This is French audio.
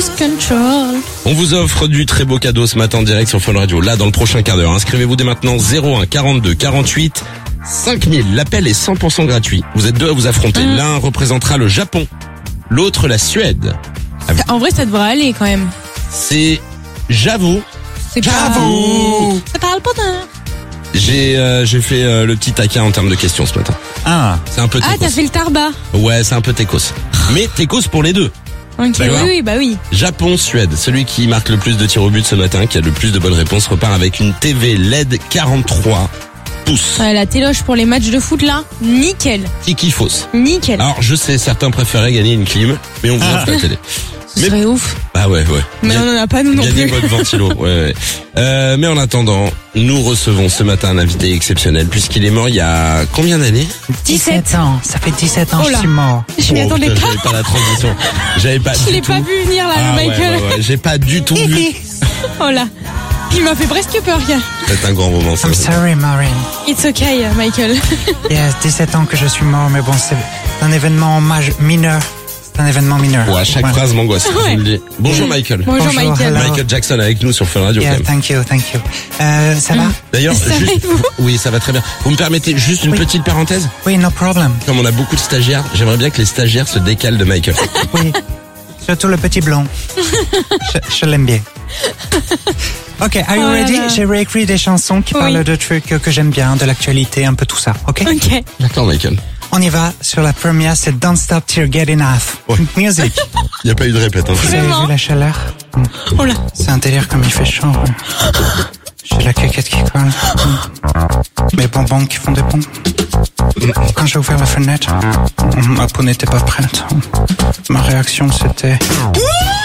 Lose control. On vous offre du très beau cadeau ce matin en direct sur Fun Radio. Là, dans le prochain quart d'heure. Inscrivez-vous dès maintenant 01 42 48 5000. L'appel est 100% gratuit. Vous êtes deux à vous affronter. L'un représentera le Japon, l'autre la Suède. En vrai, ça devrait aller quand même. C'est j'avoue. J'avoue. Ça parle pas d'un. J'ai fait le petit taquin en termes de questions ce matin. Ah. C'est un peu Ah, techos. t'as fait le tarba. Ouais, c'est un peu techos. Mais techos pour les deux. Ok, D'accord. oui, bah oui. Japon, Suède. Celui qui marque le plus de tirs au but ce matin, qui a le plus de bonnes réponses, repart avec une TV LED 43 pouces. Ouais, la téloche pour les matchs de foot là, nickel. Kiki fausse. Nickel. Alors, je sais, certains préféraient gagner une clim, mais on vous offre la télé. Ce serait ouf. Ah ouais. Mais on en a pas nous non Gagnez plus. votre ventilo. Ouais. Mais en attendant, nous recevons ce matin un invité exceptionnel, puisqu'il est mort il y a combien d'années? 17 ans. Ça fait 17 ans Oh que là. je suis mort. Je m'y attendais putain, pas. J'avais pas la transition. J'avais pas Je du l'ai tout. pas vu venir là, Ah le Michael. ouais. J'ai pas du tout vu. Oh là. Il m'a fait presque peur, gars. C'est un grand moment, ça. I'm sorry, Maureen. It's okay, Michael. Il y a 17 ans que je suis mort, mais bon, c'est un événement mineur. C'est un événement mineur. Ouais, chaque Ouais. phrase m'angoisse, je Ouais. vous le dis. Bonjour Michael. Bonjour, Bonjour, Michael. hello. Michael Jackson avec nous sur Fun Radio quand Yeah, même. thank you. Ça va? D'ailleurs, Ça va et vous oui, ça va très bien. Vous me permettez juste une Oui. petite parenthèse? Oui, no problem. Comme on a beaucoup de stagiaires, j'aimerais bien que les stagiaires se décalent de Michael. Oui. Surtout le petit blond. Je l'aime bien. Ok, are you Oh là ready? là. J'ai réécrit des chansons qui Oui. parlent de trucs que j'aime bien, de l'actualité, un peu tout ça. Ok? Ok. D'accord, Michael. On y va. Sur la première, c'est Don't Stop Till You Get Enough. Ouais. Music. Il n'y a pas eu de répète. Hein. Vous avez Vraiment? vu la chaleur? Oh là. C'est un délire comme il fait chaud. J'ai la caquette qui colle. Mes bonbons qui font des ponts. Quand j'ai ouvert la fenêtre, ma peau n'était pas prête. Ma réaction, c'était...